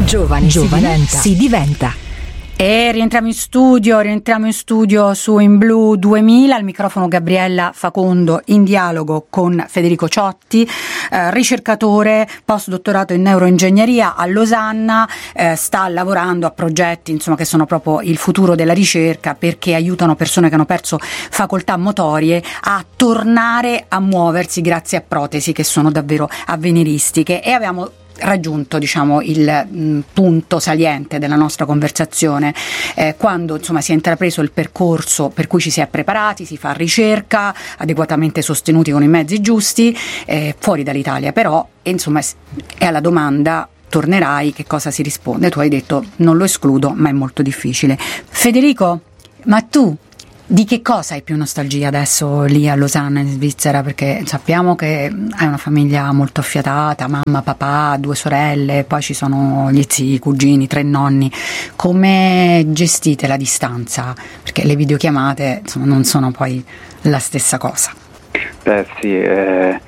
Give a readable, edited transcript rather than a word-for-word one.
Giovani si diventa. E rientriamo in studio su In Blu 2000, al microfono Gabriella Facondo, in dialogo con Federico Ciotti, ricercatore, postdottorato in neuroingegneria a Losanna, sta lavorando a progetti che sono proprio il futuro della ricerca, perché aiutano persone che hanno perso facoltà motorie a tornare a muoversi grazie a protesi che sono davvero avveniristiche. E abbiamo raggiunto il punto saliente della nostra conversazione quando si è intrapreso il percorso per cui ci si è preparati, si fa ricerca adeguatamente sostenuti con i mezzi giusti fuori dall'Italia, però è alla domanda: tornerai, che cosa si risponde? Tu hai detto non lo escludo, ma è molto difficile. Federico, ma tu di che cosa hai più nostalgia adesso lì a Losanna in Svizzera? Perché sappiamo che hai una famiglia molto affiatata, mamma, papà, 2 sorelle, poi ci sono gli zii, i cugini, 3 nonni. Come gestite la distanza? Perché le videochiamate non sono poi la stessa cosa. Beh sì,